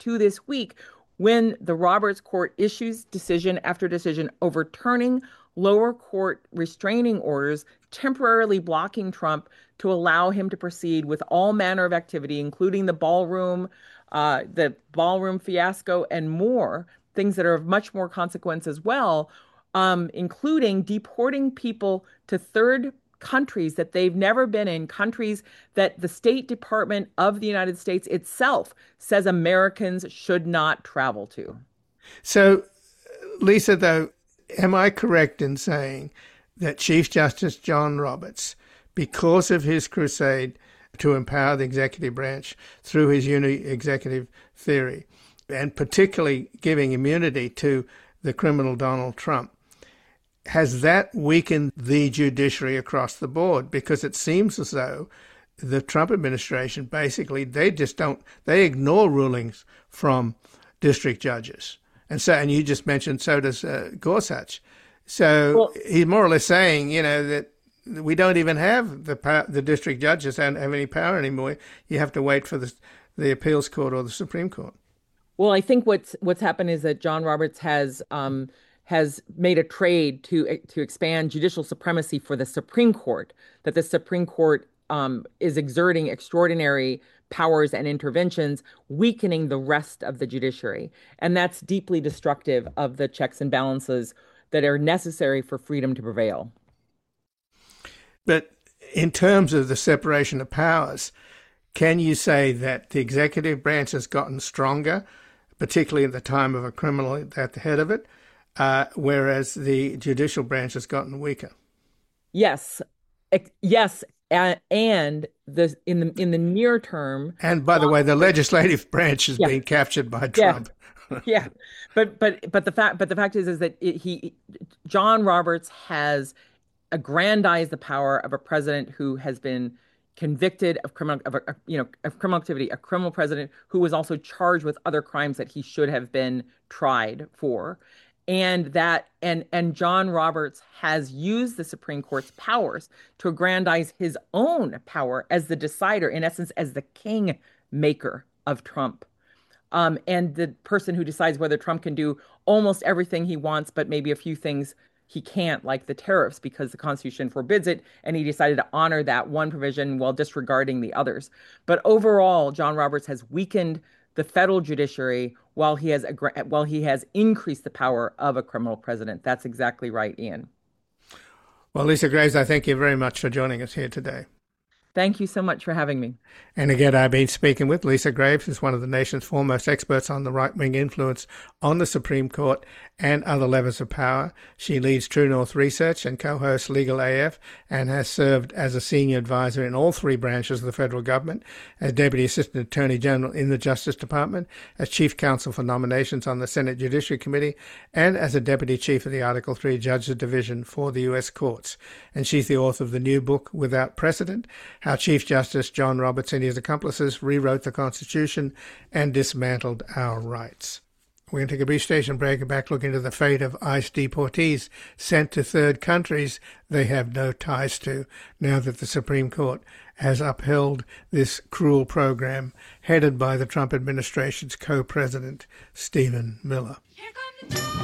to this week when the Roberts Court issues decision after decision overturning lower court restraining orders, temporarily blocking Trump to allow him to proceed with all manner of activity, including the ballroom fiasco, and more things that are of much more consequence as well, including deporting people to third countries that they've never been in, countries that the State Department of the United States itself says Americans should not travel to. So, Lisa, though, am I correct in saying that Chief Justice John Roberts, because of his crusade to empower the executive branch through his uni-executive theory, and particularly giving immunity to the criminal Donald Trump, has that weakened the judiciary across the board? Because it seems as though the Trump administration, basically, they ignore rulings from district judges. And you just mentioned, so does Gorsuch. So Well, he's more or less saying, that we don't even have the district judges don't have any power anymore. You have to wait for the appeals court or the Supreme Court. Well, I think what's happened is that John Roberts has made a trade to expand judicial supremacy for the Supreme Court. That the Supreme Court is exerting extraordinary powers and interventions, weakening the rest of the judiciary, and that's deeply destructive of the checks and balances that are necessary for freedom to prevail. But in terms of the separation of powers, can you say that the executive branch has gotten stronger, particularly at the time of a criminal at the head of it, whereas the judicial branch has gotten weaker? Yes, yes, and in the near term. And by the way, the legislative branch has Yeah, been captured by yeah, Trump. yeah. But the fact is that John Roberts has aggrandized the power of a president who has been convicted of criminal activity, a criminal president who was also charged with other crimes that he should have been tried for. And John Roberts has used the Supreme Court's powers to aggrandize his own power as the decider, in essence, as the king maker of Trump. And the person who decides whether Trump can do almost everything he wants, but maybe a few things he can't, like the tariffs, because the Constitution forbids it, and he decided to honor that one provision while disregarding the others. But overall, John Roberts has weakened the federal judiciary while he has increased the power of a criminal president. That's exactly right, Ian. Well, Lisa Graves, I thank you very much for joining us here today. Thank you so much for having me. And again, I've been speaking with Lisa Graves, who's one of the nation's foremost experts on the right-wing influence on the Supreme Court and other levers of power. She leads True North Research and co-hosts Legal AF, and has served as a senior advisor in all three branches of the federal government, as Deputy Assistant Attorney General in the Justice Department, as Chief Counsel for Nominations on the Senate Judiciary Committee, and as a Deputy Chief of the Article 3 Judges Division for the U.S. Courts. And she's the author of the new book, Without Precedent: How Chief Justice John Roberts and his accomplices rewrote the Constitution and dismantled our rights. We're going to take a brief station break and back look into the fate of ICE deportees sent to third countries they have no ties to, now that the Supreme Court has upheld this cruel program headed by the Trump administration's co-president, Stephen Miller.